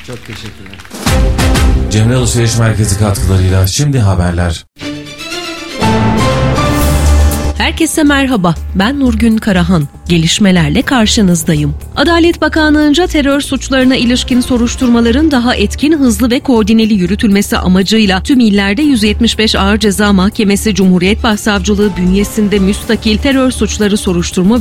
Çok teşekkürler. Cemre Alışveriş Merkezi katkılarıyla şimdi haberler. Herkese merhaba, ben Nurgün Karahan. Gelişmelerle karşınızdayım. Adalet Bakanlığı'nca terör suçlarına ilişkin soruşturmaların daha etkin, hızlı ve koordineli yürütülmesi amacıyla tüm illerde 175 Ağır Ceza Mahkemesi Cumhuriyet Başsavcılığı bünyesinde müstakil terör suçları soruşturma